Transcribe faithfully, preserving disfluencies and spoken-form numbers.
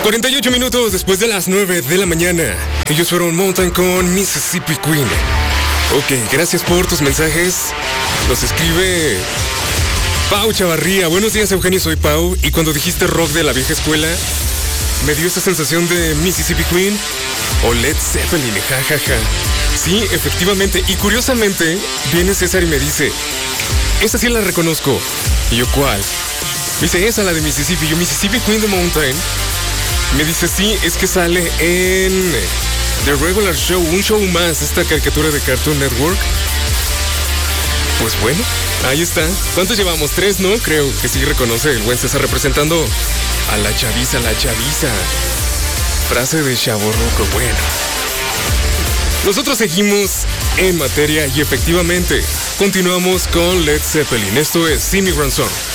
cuarenta y ocho minutos después de las nueve de la mañana. Ellos fueron Mountain con Mississippi Queen. Ok, gracias por tus mensajes. Nos escribe Pau Chavarría. Buenos días, Eugenio, soy Pau. Y cuando dijiste rock de la vieja escuela, me dio esa sensación de Mississippi Queen o Led Zeppelin, jajaja. Ja, ja. Sí, efectivamente. Y curiosamente, viene César y me dice, esa sí la reconozco. Y yo, ¿cuál? Me dice, esa, la de Mississippi. Yo, Mississippi Queen de Mountain. Me dice, sí, es que sale en The Regular Show, un show más, esta caricatura de Cartoon Network. Pues bueno, ahí está. ¿Cuántos llevamos? Tres, ¿no? Creo que sí reconoce el buen César representando a la chaviza, la chaviza. Frase de chavorruco, bueno. Nosotros seguimos en materia y efectivamente continuamos con Led Zeppelin. Esto es See Me Run Song.